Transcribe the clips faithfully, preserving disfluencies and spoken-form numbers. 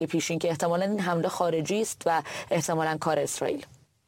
پیشین که احتمالاً این حمله خارجی است و احتمالاً کار اسرائیل؟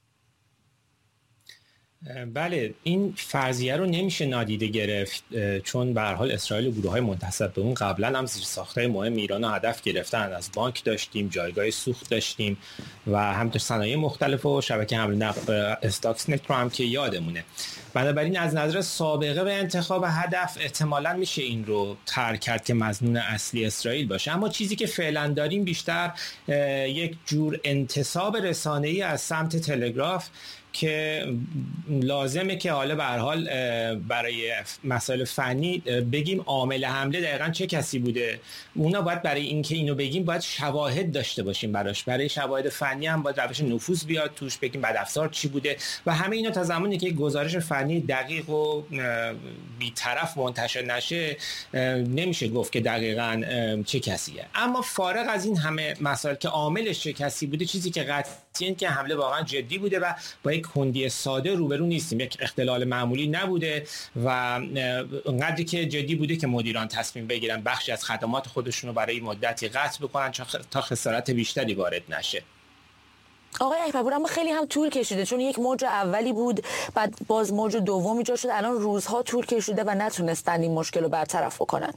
بله، این فرضیه رو نمیشه نادیده گرفت، چون به هر حال اسرائیل و گروه‌های منتسب به اون قبلا هم زیرساخت‌های مهم ایران رو هدف گرفتن. از بانک داشتیم، جایگاه سوخت داشتیم و همینطور صنایع مختلف و شبکه حمل نقل استاکسنت رو هم که یادمونه. بنابراین از نظر سابقه به انتخاب هدف احتمالاً میشه این رو ترک کرد که مظنون اصلی اسرائیل باشه. اما چیزی که فعلا داریم بیشتر یک جور انتصاب رسانه‌ای از سمت تلگراف که لازمه که حالا به هر حال برای مسائل فنی بگیم عامل حمله دقیقاً چه کسی بوده. اونا باید برای اینکه اینو بگیم باید شواهد داشته باشیم براش. برای شواهد فنی هم باید روش نفوذ بیاد توش، بگیم بدافزار چی بوده و همه اینا تا زمانی که گزارش فنی دقیق و بی‌طرف منتشر نشه نمیشه گفت که دقیقاً چه کسیه. اما فارغ از این همه مسائل که عاملش چه کسی بوده، چیزی که قطعیه این که حمله واقعا جدی بوده و با یک کندی ساده روبرو نیستیم، یک اختلال معمولی نبوده و اونقدری که جدی بوده که مدیران تصمیم بگیرن بخشی از خدمات خودشون رو برای مدتی قطع بکنن تا خسارت بیشتری وارد نشه. آقای اکبرپور، اما خیلی هم طول کشیده، چون یک موج اولی بود، بعد باز موج دوم ایجاد شد، الان روزها طول کشیده و نتونستن این مشکل رو برطرف بکنن.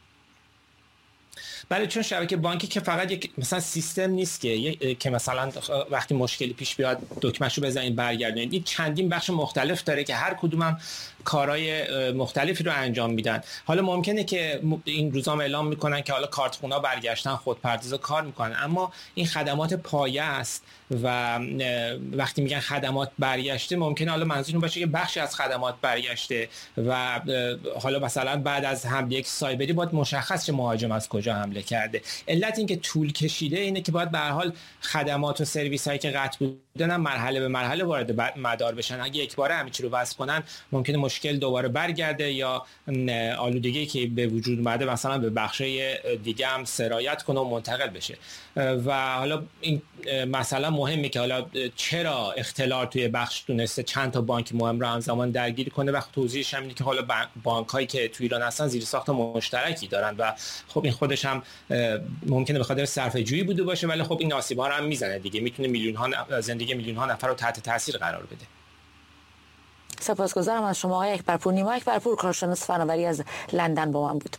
بله، چون شبکه بانکی که فقط یک مثلا سیستم نیست که که مثلا وقتی مشکلی پیش بیاد دکمه‌شو بزنید برگردونید. این چندین بخش مختلف داره که هر کدومم کارهای مختلفی رو انجام میدن. حالا ممکنه که این روزا اعلام میکنن که حالا کارتخونا برگشتن خودپرداز کار میکنن، اما این خدمات پایه است و وقتی میگن خدمات برگشته ممکنه حالا منظور این باشه که بخشی از خدمات برگشته و حالا مثلا بعد از حمله یک سایبری باید مشخص شه مهاجم از کجا حمله کرده. علت این که طول کشیده اینه که باید به هر حال خدمات و سرویس هایی که قطع بودن هم مرحله به مرحله وارد مدار بشن. اگه یک باره همین چی رو وصل کنن ممکنه مشکل دوباره برگرده یا آلودگی که به وجود اومده مثلا به بخشای دیگه هم سرایت کنه و منتقل بشه. و حالا این مثلا مهمه که حالا چرا اختلال توی بخش تونسته چند تا بانک مهم رو همزمان درگیر کنه. وقت توضیحش هم اینه که حالا بانک‌هایی که توی ایران هستن زیرساخت مشترکی دارن و خب این خودش هم ممکنه به خاطر صرفه‌جویی بوده باشه، ولی خب این آسیب‌ها رو هم میزنه دیگه، میتونه میلیون ها زندگی میلیون ها نفر رو تحت تاثیر قرار بده. سپاسگزارم از شما آقای اکبرپور. نیما اکبرپور، کارشناس فناوری از لندن با من بود.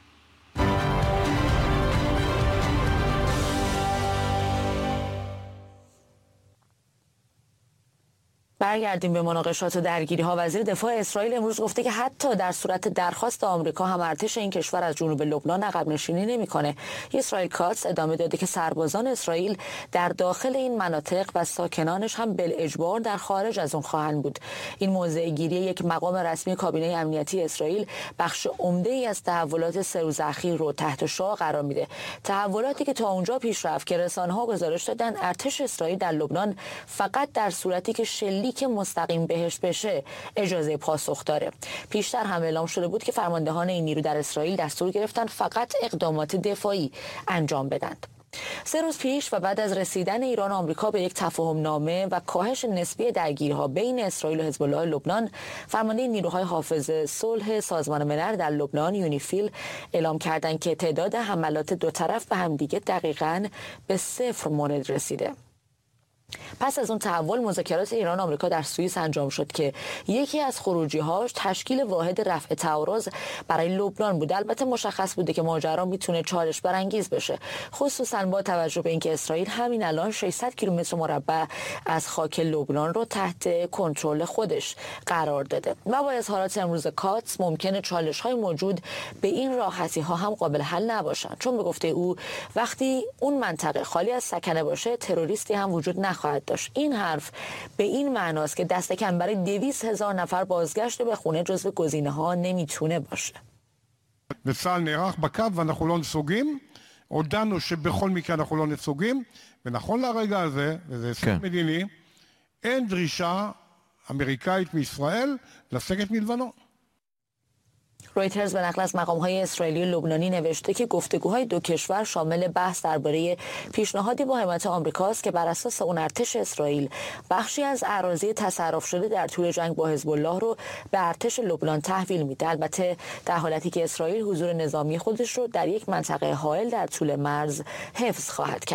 برگردیم به مناقشات و درگیری ها. وزیر دفاع اسرائیل امروز گفته که حتی در صورت درخواست آمریکا هم ارتش این کشور از جنوب لبنان عقب نشینی نمیکنه. اسرائیل کاتس ادامه داده که سربازان اسرائیل در داخل این مناطق و ساکنانش هم بالاجبار در خارج از اون خواهند بود. این موضع گیری یک مقام رسمی کابینه امنیتی اسرائیل بخش عمده ای از تحولات سه روز اخیر رو تحت شعاع قرار میده. تحولاتی که تا اونجا پیش رفت که رسانه‌ها گزارش دادن ارتش اسرائیل در لبنان فقط در صورتی که شلیک که مستقیم بهش بشه اجازه پاسخ داره. پیشتر هم اعلام شده بود که فرماندهان این نیرو در اسرائیل دستور گرفتن فقط اقدامات دفاعی انجام بدند. سه روز پیش و بعد از رسیدن ایران و آمریکا به یک تفاهم نامه و کاهش نسبی درگیری‌ها بین اسرائیل و حزب الله لبنان، فرمانده نیروهای حافظ صلح سازمان ملل در لبنان یونیفیل اعلام کردند که تعداد حملات دو طرف به همدیگه دقیقاً به صفر مورد رسیده. پس از اون تحول مذاکرات ایران و آمریکا در سوئیس انجام شد که یکی از خروجی‌هاش تشکیل واحد رفع تعارض برای لبنان بود. البته مشخص بوده که ماجرا میتونه چالش برانگیز بشه، خصوصا با توجه به اینکه اسرائیل همین الان ششصد کیلومتر مربع از خاک لبنان رو تحت کنترل خودش قرار داده و با اظهارات امروز کاتس ممکنه چالش‌های موجود به این راحتی‌ها هم قابل حل نباشن، چون به گفته او وقتی اون منطقه خالی از سکنه باشه تروریستی هم وجود نخواهد داشت. این حرف به این معناست که دست کم برای دویست هزار نفر بازگشت به خونه جزو گزینه‌ها נמיתונה باشه. וצה"ל נערך בקו ואנחנו לא נסוגים. הודענו שבכל מקרה אנחנו לא נסוגים, ונכון לרגע הזה, וזה הישג מדיני, אין דרישה אמריקאית מישראל לסגת מלבנון. رویترز به نقل از مقام‌های اسرائیلی و لبنانی نوشته که گفتگوهای دو کشور شامل بحث درباره پیشنهادی با حمایت آمریکاست که بر اساس اون ارتش اسرائیل بخشی از اراضی تصرف شده در طول جنگ با حزب الله رو به ارتش لبنان تحویل میده، البته در حالتی که اسرائیل حضور نظامی خودش رو در یک منطقه حائل در طول مرز حفظ خواهد کرد.